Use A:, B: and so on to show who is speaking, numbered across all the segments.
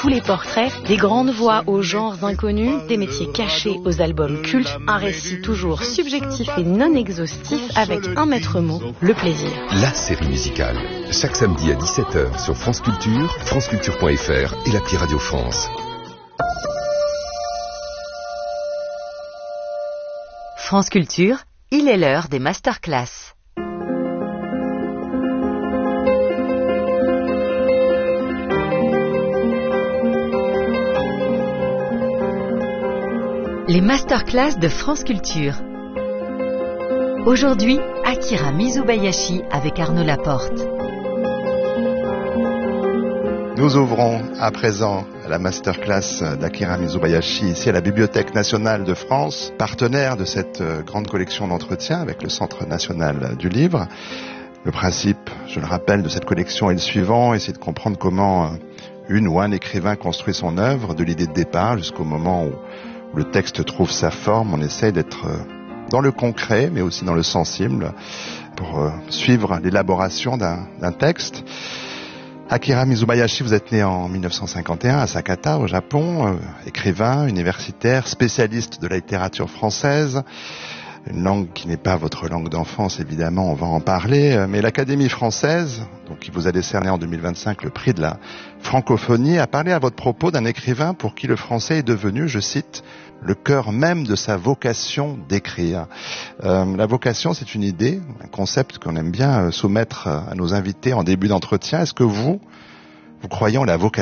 A: tous les portraits, des grandes voix aux genres inconnus, des métiers cachés aux albums cultes, un récit toujours subjectif et non exhaustif avec un maître mot, le plaisir.
B: La série musicale, chaque samedi à 17h sur France Culture, franceculture.fr et l'appli Radio France.
C: France Culture, il est l'heure des masterclass. Les masterclass de France Culture. Aujourd'hui, Akira Mizubayashi avec Arnaud Laporte.
D: Nous ouvrons à présent la masterclass d'Akira Mizubayashi ici à la Bibliothèque nationale de France, partenaire de cette grande collection d'entretiens avec le Centre national du livre. Le principe, je le rappelle, de cette collection est le suivant, essayer de comprendre comment une ou un écrivain construit son œuvre, de l'idée de départ jusqu'au moment où le texte trouve sa forme. On essaye d'être dans le concret, mais aussi dans le sensible, pour suivre l'élaboration d'un texte. Akira Mizubayashi, vous êtes né en 1951 à Sakata, au Japon, écrivain, universitaire, spécialiste de la littérature française, une langue qui n'est pas votre langue d'enfance, évidemment, on va en parler, mais l'Académie française, donc qui vous a décerné en 2025 le prix de la francophonie, a parlé à votre propos d'un écrivain pour qui le français est devenu, je cite, le cœur même de sa vocation d'écrire. La vocation, c'est une idée, un concept qu'on aime bien soumettre à nos invités en début d'entretien. Est-ce que vous croyez en la vocation ?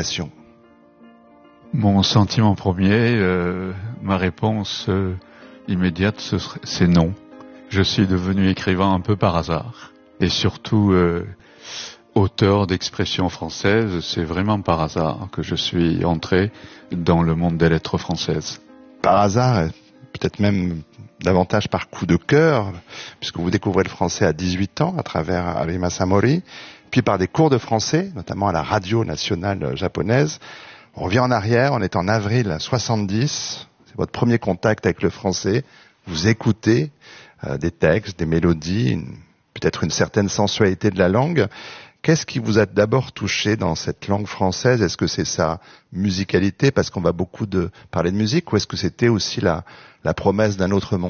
E: Mon sentiment premier, ma réponse immédiate, c'est non. Je suis devenu écrivain un peu par hasard. Et surtout, auteur d'expression française, c'est vraiment par hasard que je suis entré dans le monde des lettres françaises.
D: Par hasard, peut-être même davantage par coup de cœur, puisque vous découvrez le français à 18 ans à travers Harima Samori, puis par des cours de français, notamment à la radio nationale japonaise. On revient en arrière, on est en avril 70, c'est votre premier contact avec le français, vous écoutez des textes, des mélodies, peut-être une certaine sensualité de la langue. Qu'est-ce qui vous a d'abord touché dans cette langue française ? Est-ce que c'est sa musicalité, parce qu'on va beaucoup parler de musique, ou est-ce que c'était aussi la promesse d'un autre monde ?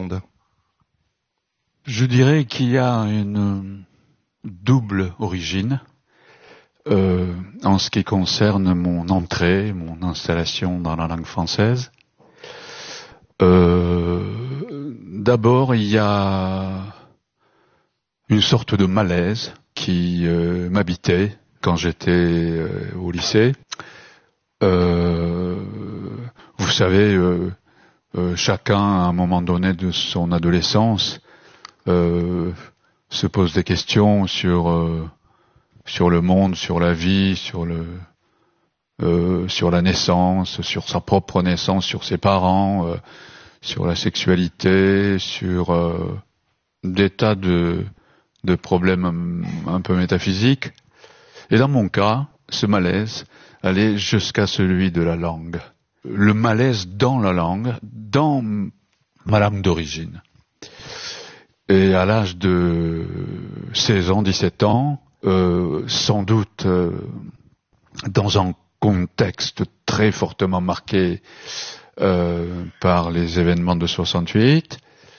E: Je dirais qu'il y a une double origine en ce qui concerne mon entrée, mon installation dans la langue française. D'abord, il y a une sorte de malaise qui m'habitait quand j'étais au lycée. Vous savez, chacun à un moment donné de son adolescence se pose des questions sur le monde, sur la vie, sur la naissance, sur sa propre naissance, sur ses parents, sur la sexualité, sur des tas de problèmes un peu métaphysiques. Et dans mon cas, ce malaise allait jusqu'à celui de la langue. Le malaise dans la langue, dans ma langue d'origine. Et à l'âge de 16 ans, 17 ans, sans doute dans un contexte très fortement marqué par les événements de 68,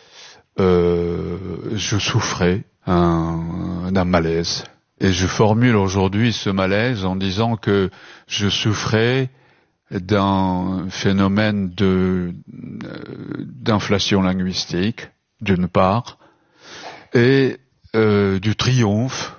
E: je souffrais d'un malaise. Et je formule aujourd'hui ce malaise en disant que je souffrais d'un phénomène d'inflation linguistique, d'une part, et du triomphe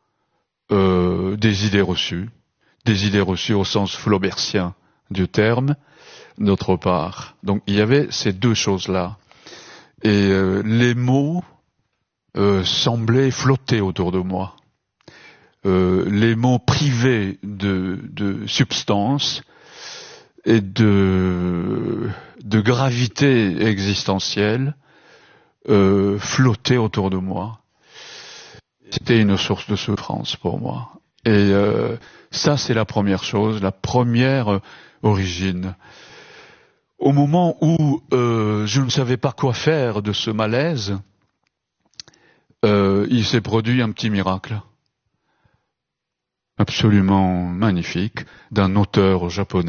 E: des idées reçues au sens flaubertien du terme, d'autre part. Donc il y avait ces deux choses-là. Et les mots semblaient flotter autour de moi. Les mots privés de substance et de gravité existentielle flottaient autour de moi. C'était une source de souffrance pour moi. Et ça, c'est la première chose, la première origine. Au moment où je ne savais pas quoi faire de ce malaise, il s'est produit un petit miracle absolument magnifique d'un auteur japonais